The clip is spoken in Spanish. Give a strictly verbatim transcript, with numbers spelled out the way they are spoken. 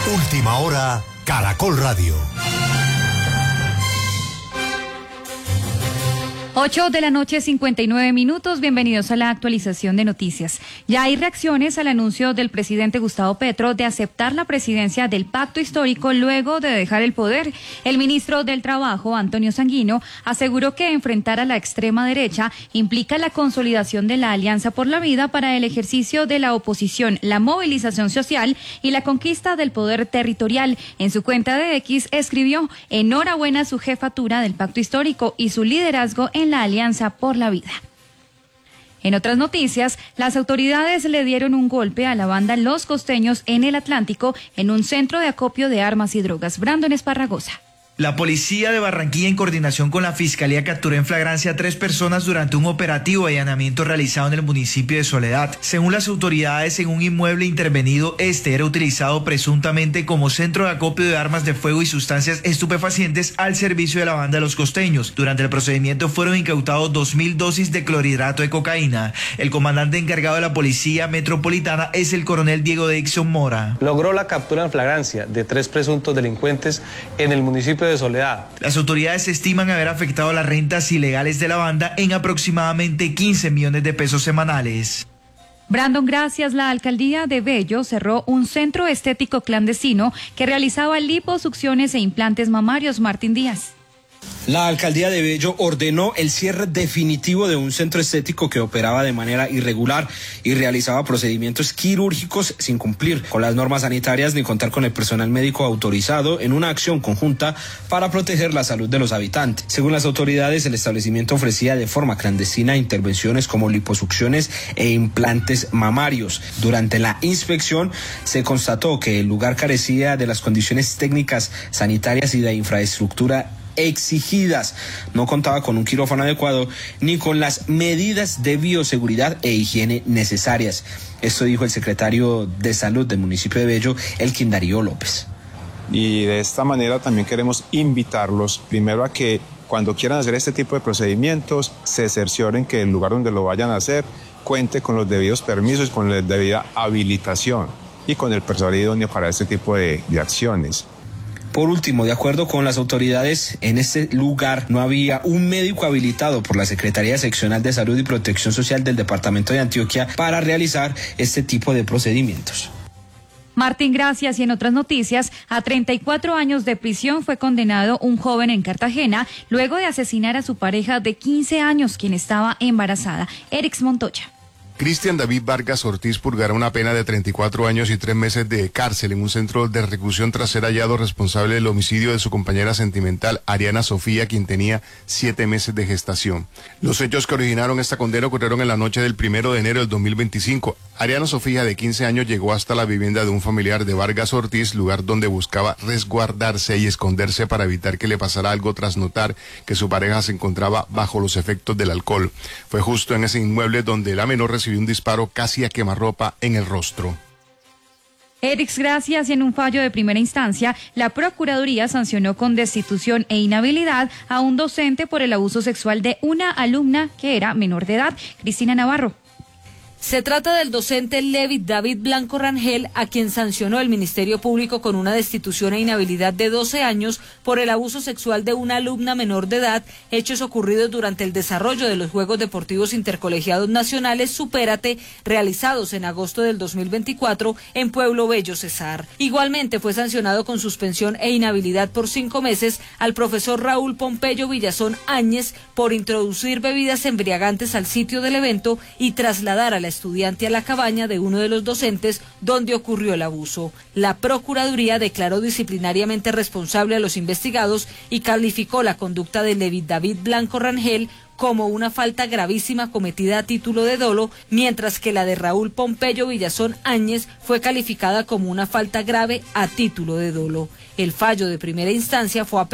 Última hora, Caracol Radio. ocho de la noche, cincuenta y nueve minutos. Bienvenidos a la actualización de noticias. Ya hay reacciones al anuncio del presidente Gustavo Petro de aceptar la presidencia del Pacto Histórico luego de dejar el poder. El ministro del Trabajo, Antonio Sanguino, aseguró que enfrentar a la extrema derecha implica la consolidación de la Alianza por la Vida para el ejercicio de la oposición, la movilización social y la conquista del poder territorial. En su cuenta de X escribió: enhorabuena a su jefatura del Pacto Histórico y su liderazgo en la Alianza por la Vida. En otras noticias, las autoridades le dieron un golpe a la banda Los Costeños en el Atlántico en un centro de acopio de armas y drogas. Brandon Esparragosa. La policía de Barranquilla, en coordinación con la Fiscalía, capturó en flagrancia a tres personas durante un operativo de allanamiento realizado en el municipio de Soledad. Según las autoridades, en un inmueble intervenido, este era utilizado presuntamente como centro de acopio de armas de fuego y sustancias estupefacientes al servicio de la banda de Los Costeños. Durante el procedimiento fueron incautados dos mil dosis de clorhidrato de cocaína. El comandante encargado de la Policía Metropolitana es el coronel Diego Dixon Mora. Logró la captura en flagrancia de tres presuntos delincuentes en el municipio de Soledad. Las autoridades estiman haber afectado las rentas ilegales de la banda en aproximadamente quince millones de pesos semanales. Brandon, gracias. La alcaldía de Bello cerró un centro estético clandestino que realizaba liposucciones e implantes mamarios. Martín Díaz. La alcaldía de Bello ordenó el cierre definitivo de un centro estético que operaba de manera irregular y realizaba procedimientos quirúrgicos sin cumplir con las normas sanitarias ni contar con el personal médico autorizado en una acción conjunta para proteger la salud de los habitantes. Según las autoridades, el establecimiento ofrecía de forma clandestina intervenciones como liposucciones e implantes mamarios. Durante la inspección se constató que el lugar carecía de las condiciones técnicas, sanitarias y de infraestructura exigidas. No contaba con un quirófano adecuado ni con las medidas de bioseguridad e higiene necesarias. Esto dijo el secretario de Salud del municipio de Bello, Elkin Darío López. Y de esta manera también queremos invitarlos primero a que cuando quieran hacer este tipo de procedimientos se cercioren que el lugar donde lo vayan a hacer cuente con los debidos permisos, con la debida habilitación y con el personal idóneo para este tipo de, de acciones. Por último, de acuerdo con las autoridades, en este lugar no había un médico habilitado por la Secretaría Seccional de Salud y Protección Social del Departamento de Antioquia para realizar este tipo de procedimientos. Martín, gracias. Y en otras noticias, a treinta y cuatro años de prisión fue condenado un joven en Cartagena luego de asesinar a su pareja de quince años, quien estaba embarazada. Erix Montoya. Cristian David Vargas Ortiz purgará una pena de treinta y cuatro años y tres meses de cárcel en un centro de reclusión tras ser hallado responsable del homicidio de su compañera sentimental, Ariana Sofía, quien tenía siete meses de gestación. Los hechos que originaron esta condena ocurrieron en la noche del primero de enero del dos mil veinticinco. Ariana Sofía, de quince años, llegó hasta la vivienda de un familiar de Vargas Ortiz, lugar donde buscaba resguardarse y esconderse para evitar que le pasara algo tras notar que su pareja se encontraba bajo los efectos del alcohol. Fue justo en ese inmueble donde la menor recibió un disparo casi a quemarropa en el rostro. Erix, gracias. Y en un fallo de primera instancia, la Procuraduría sancionó con destitución e inhabilidad a un docente por el abuso sexual de una alumna que era menor de edad. Cristina Navarro. Se trata del docente Levi David Blanco Rangel, a quien sancionó el Ministerio Público con una destitución e inhabilidad de doce años por el abuso sexual de una alumna menor de edad, hechos ocurridos durante el desarrollo de los Juegos Deportivos Intercolegiados Nacionales Supérate, realizados en agosto del dos mil veinticuatro en Pueblo Bello, Cesar. Igualmente fue sancionado con suspensión e inhabilidad por cinco meses al profesor Raúl Pompeyo Villazón Áñez por introducir bebidas embriagantes al sitio del evento y trasladar a la estudiante a la cabaña de uno de los docentes donde ocurrió el abuso. La Procuraduría declaró disciplinariamente responsable a los investigados y calificó la conducta de Levi David Blanco Rangel como una falta gravísima cometida a título de dolo, mientras que la de Raúl Pompeyo Villazón Áñez fue calificada como una falta grave a título de dolo. El fallo de primera instancia fue